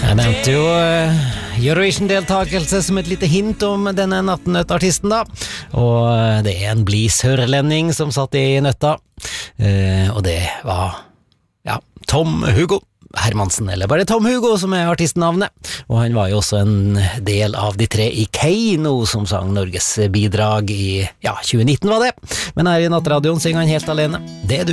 Jeg nevnte jo Eurovision-deltakelse som et lite hint om denne nattnøttartisten da. Og det er en blisørlending som satt i nøtta. Og det var, ja, Tom Hugo Hermansen, eller bare Tom Hugo som er artistnavnet. Og han var jo også en del av de tre i Keiino som sang Norges bidrag i, ja, 2019 var det. Men her i Nattradioen synger han helt alene. Det er du.